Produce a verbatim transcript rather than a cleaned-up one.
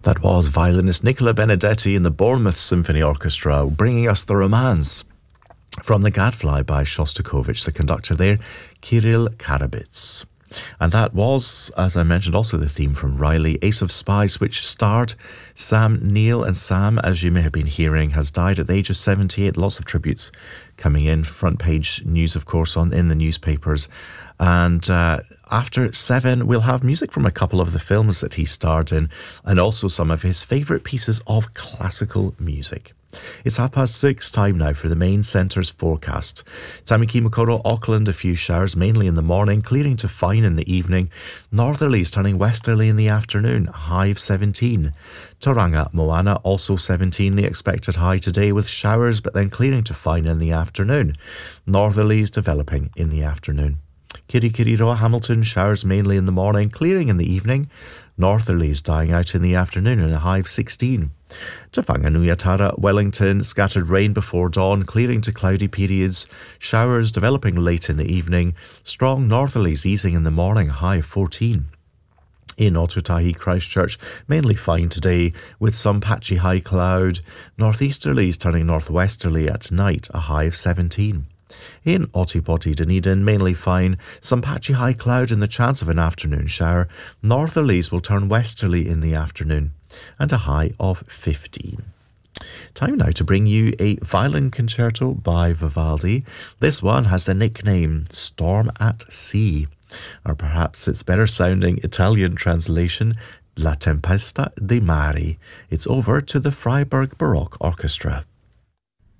That was violinist Nicola Benedetti in the Bournemouth Symphony Orchestra, bringing us the Romance from the Gadfly by Shostakovich, the conductor there, Kirill Karabits. And that was, as I mentioned, also the theme from Riley, Ace of Spies, which starred Sam Neill. And Sam, as you may have been hearing, has died at the age of seventy-eight. Lots of tributes coming in. Front page news, of course, on in the newspapers. And uh, after seven, we'll have music from a couple of the films that he starred in, and also some of his favourite pieces of classical music. It's half past six, time now for the main centre's forecast. Tamaki Makaurau, Auckland, a few showers, mainly in the morning, clearing to fine in the evening. Northerlies turning westerly in the afternoon, high of seventeen. Tauranga, Moana, also seventeen, the expected high today, with showers but then clearing to fine in the afternoon. Northerlies developing in the afternoon. Kirikiriroa, Hamilton, showers mainly in the morning, clearing in the evening. Northerlies dying out in the afternoon in a high of sixteen. Te Whanganui-a-Tara, Wellington, scattered rain before dawn, clearing to cloudy periods. Showers developing late in the evening. Strong northerlies easing in the morning, high of fourteen. In Ōtautahi, Christchurch, mainly fine today, with some patchy high cloud. Northeasterlies turning northwesterly at night, a high of seventeen. In Ōtepoti, Dunedin, mainly fine, some patchy high cloud and the chance of an afternoon shower. Northerlies will turn westerly in the afternoon, and a high of fifteen. Time now to bring you a violin concerto by Vivaldi. This one has the nickname Storm at Sea, or perhaps its better sounding Italian translation, La Tempesta dei Mari. It's over to the Freiburg Baroque Orchestra.